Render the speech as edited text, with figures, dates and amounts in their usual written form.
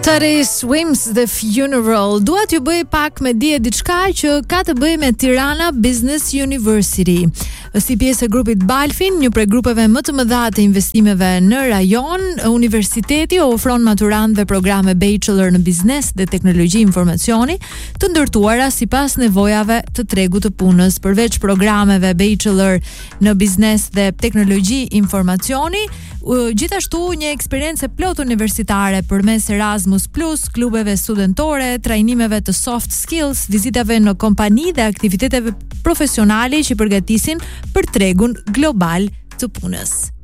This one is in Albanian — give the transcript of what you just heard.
Teddy Swims The Funeral. Dua t'ju bëj pak me dije diçka që ka të bëjë me Tirana Business University. Si pjesë e grupit Balfin, një prej grupeve më të mëdha të investimeve në rajon, universiteti ofron maturantëve programe bachelor në biznes dhe teknologji informacioni, të ndërtuara sipas nevojave të tregut të punës. Përveç programeve bachelor në biznes dhe teknologji informacioni, gjithashtu një eksperiencë plot universitare përmes Erasmus Plus, klubeve studentore, trajnimeve të soft skills, vizitave në kompani dhe aktiviteteve profesionale që përgatisin për tregun global të punës.